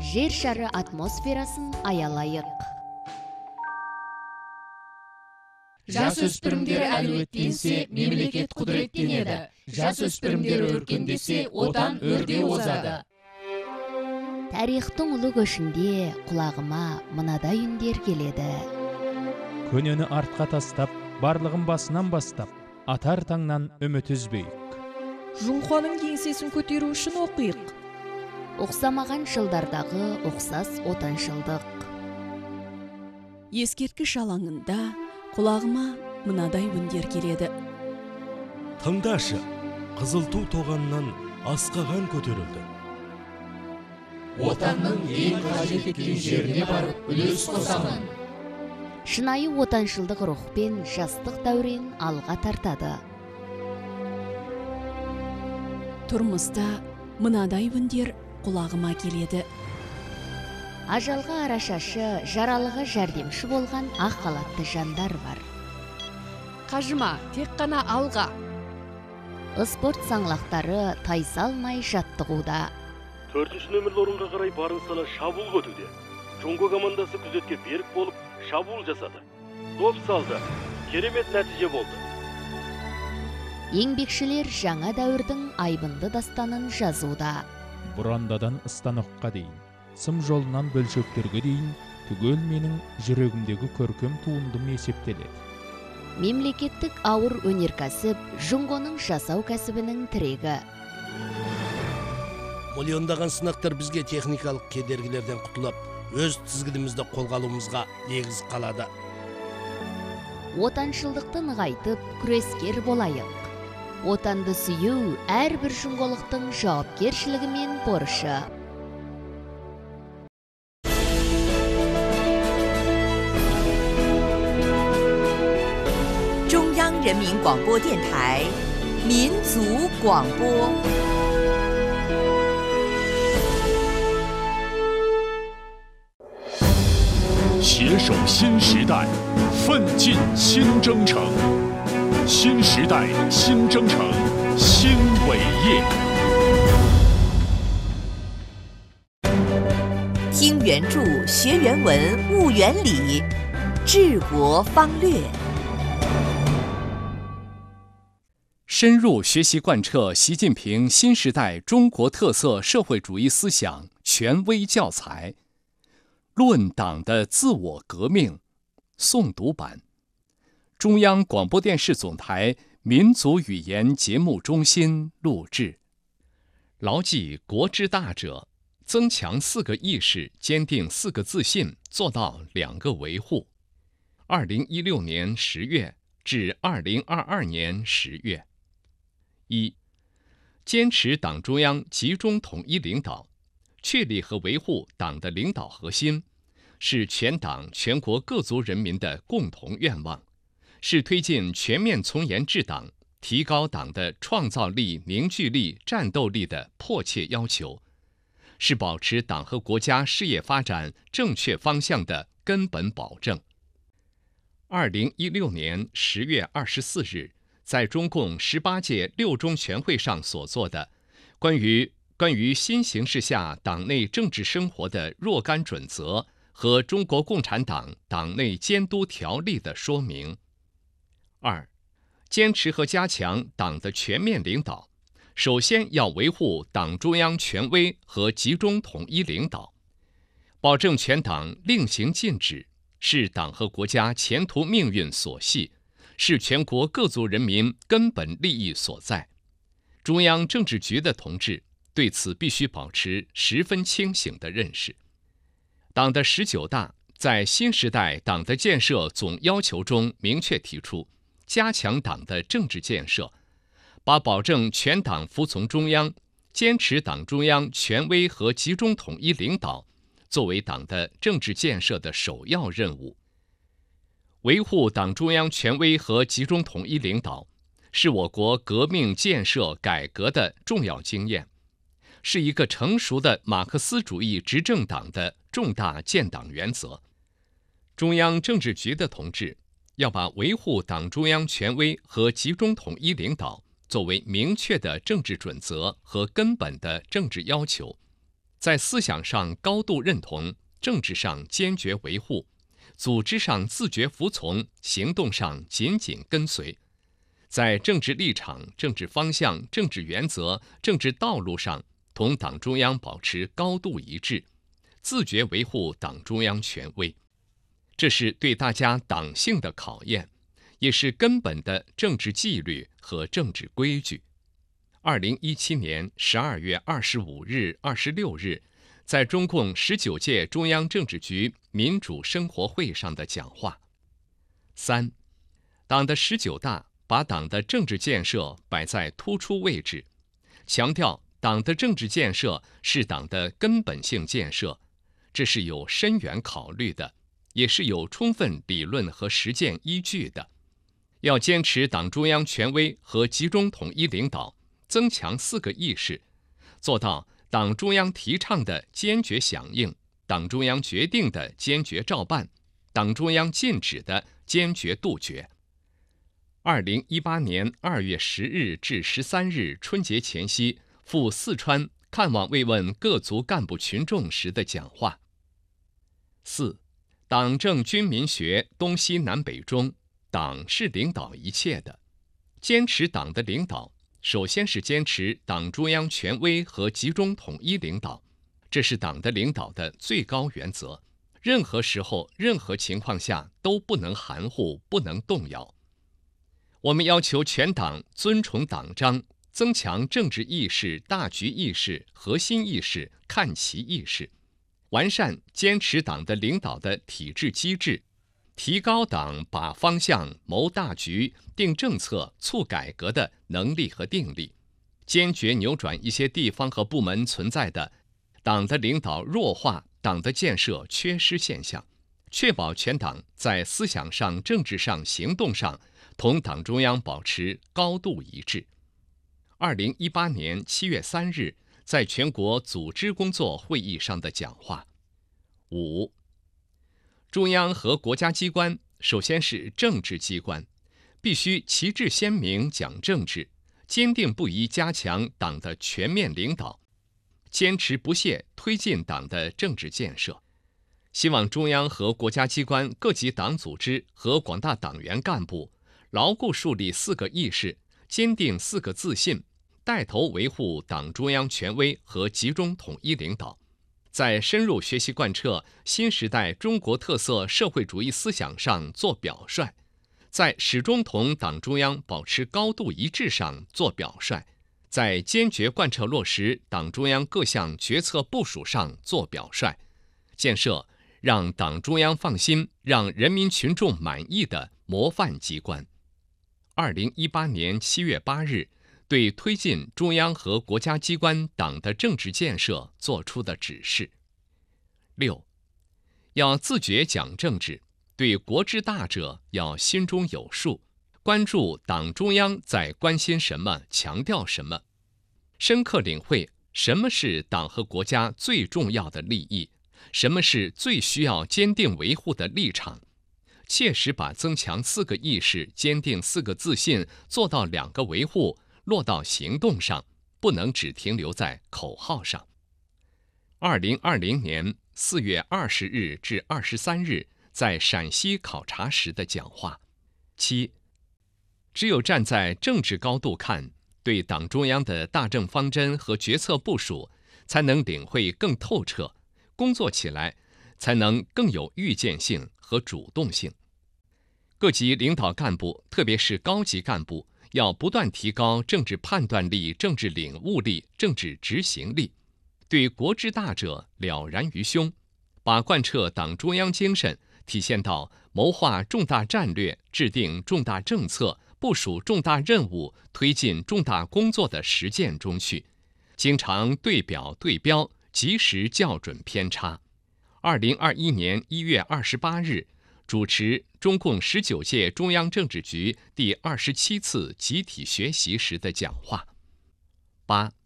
жер шары атмосферасын аялайық. Жасөспірімдер әлеуеттенсе, мемлекет құдіреттенеді. Жасөспірімдер өркендесе, отан өрде озады. Тарихтың ұлы көшінде құлағыма мынадай үндер келеді. Көнені артқа тастап, барлығын басынан бастап, атар таңнан үміт үзбейік. Жұңқаның кеңсесін көтеру үшін оқиық. Оқсамаған жылдардағы оқсас отаншылдық. Ескерткіш алаңында құлағыма мынадай үндер келеді. Тыңдашы, қызыл ту тоғаннан асқаған көтерілді. Отанның ең қажет еткен жеріне барып үлес қосамын. Шынайы отаншылдық рухпен жастық дәурен алға тартады. Тұрмыста мынадай үндер құлағыма келеді. Ажалға арашашы, жаралыға жәрдемші болған ақ халатты жандар бар. Қажыма, тек қана алға. Спорт саңлақтары тайсалмай жаттығуда. 4-ші нөмірлі орынға қарай барын сала шабуыл көтуде. Жонго командасы күзетке берік болып шабуыл жасады. Доп салды. Керемет нәтиже болды. Еңбекшілер жаңа дәуірдің айбынды дастанын жазуда. Бұрандадан станокқа дейін, сым жолынан бөлшектерге дейін, түгел менің жүрегімдегі көркем туындым есептеледі. Мемлекеттік ауыр өнеркәсіп Жұңғоның жасау кәсібінің тірегі. Миллиондаған сынақтар бізге техникалық кедергілерден құтылып, өз тізгінімізді қолға алуымызға негіз қалады. Отаншылдықты нығайтып, күрескер болайық. Отанды сүю әрбір жұңғолықтың жауапкершілігі мен борышы. 中央人民广播电台民族广播。 携手新时代，奋进新征程。新时代新征程新伟业。 听原著，学原文，悟原理，治国方略。 深入学习贯彻习近平新时代中国特色社会主义思想权威教材，论党的自我革命诵读版，中央广播电视总台民族语言节目中心录制。牢记国之大者，增强4个意识，坚定4个自信，做到2个维护。2016年10月至2022年10月。1、坚持党中央集中统一领导，确立和维护党的领导核心，是全党全国各族人民的共同愿望，是推进全面从严治党、提高党的创造力、凝聚力、战斗力的迫切要求，是保持党和国家事业发展正确方向的根本保证。2016年10月24日，在中共18届六中全会上所做的关于新形势下党内政治生活的若干准则和中国共产党党内监督条例的说明。2、坚持和加强党的全面领导，首先要维护党中央权威和集中统一领导，保证全党令行禁止，是党和国家前途命运所系，是全国各族人民根本利益所在。中央政治局的同志对此必须保持十分清醒的认识。党的19大在新时代党的建设总要求中明确提出，加强党的政治建设，把保证全党服从中央、坚持党中央权威和集中统一领导作为党的政治建设的首要任务。维护党中央权威和集中统一领导，是我国革命建设改革的重要经验，是一个成熟的马克思主义执政党的重大建党原则。中央政治局的同志要把维护党中央权威和集中统一领导作为明确的政治准则和根本的政治要求， 在思想上高度认同，政治上坚决维护，组织上自觉服从，行动上紧紧跟随，在政治立场、政治方向、政治原则、政治道路上同党中央保持高度一致，自觉维护党中央权威。这是对大家党性的考验，也是根本的政治纪律和政治规矩。2017年12月25日、26日，在中共19届中央政治局民主生活会上的讲话。3. 党的19大把党的政治建设摆在突出位置，强调党的政治建设是党的根本性建设，这是有深远考虑的，也是有充分理论和实践依据的。要坚持党中央权威和集中统一领导，增强4个意识，做到党中央提倡的坚决响应，党中央决定的坚决照办，党中央禁止的坚决杜绝。2018年2月10日至13日春节前夕赴四川看望慰问各族干部群众时的讲话。4. 党政军民学东西南北中，党是领导一切的。坚持党的领导，首先是坚持党中央权威和集中统一领导，这是党的领导的最高原则，任何时候、任何情况下都不能含糊，不能动摇。我们要求全党尊崇党章，增强政治意识、大局意识、核心意识、看齐意识，完善坚持党的领导的体制机制，提高党把方向、谋大局、定政策、促改革的能力和定力，坚决扭转一些地方和部门存在的党的领导弱化、党的建设缺失现象，确保全党在思想上、政治上、行动上同党中央保持高度一致。2018年7月3日在全国组织工作会议上的讲话。5. 中央和国家机关首先是政治机关，必须旗帜鲜明讲政治，坚定不移加强党的全面领导，坚持不懈推进党的政治建设。希望中央和国家机关各级党组织和广大党员干部牢固树立4个意识，坚定4个自信，带头维护党中央权威和集中统一领导，在深入学习贯彻新时代中国特色社会主义思想上做表率，在始终同党中央保持高度一致上做表率，在坚决贯彻落实党中央各项决策部署上做表率，建设让党中央放心、让人民群众满意的模范机关。2018年7月8日对推进中央和国家机关党的政治建设作出的指示。6. 要自觉讲政治，对国之大者要心中有数，关注党中央在关心什么、强调什么，深刻领会什么是党和国家最重要的利益，什么是最需要坚定维护的立场，切实把增强4个意识、坚定4个自信做到2个维护落到行动上，不能只停留在口号上。2020年4月20日至23日在陕西考察时的讲话。7. 只有站在政治高度看，对党中央的大政方针和决策部署，才能领会更透彻，工作起来才能更有预见性和主动性。各级领导干部，特别是高级干部，要不断提高政治判断力、政治领悟力、政治执行力，对国之大者了然于胸，把贯彻党中央精神体现到谋划重大战略、制定重大政策、部署重大任务、推进重大工作的实践中去，经常对表对标，及时校准偏差。2021年1月28日主持中共19届中央政治局第27次集体学习时的讲话。8.